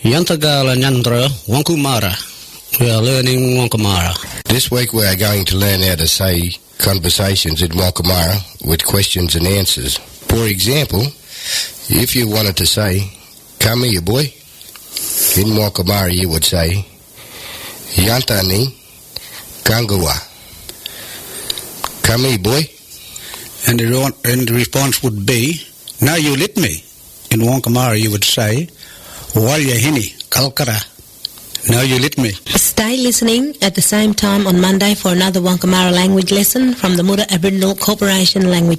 Yantagala Nyandra Wankumara. We are learning Wankamara. This week we are going to learn how to say conversations in Wankamara with questions and answers. For example, if you wanted to say, "Come here, boy," in Wankamara you would say, "Yantani Kangawa." Come here, boy. And the response would be, "Now you lit me." In Wankamara you would say, "Walyahini Kalkara." Now you lit me. Stay listening at the same time on Monday for another Wankamara language lesson from the Muda Aboriginal Corporation Language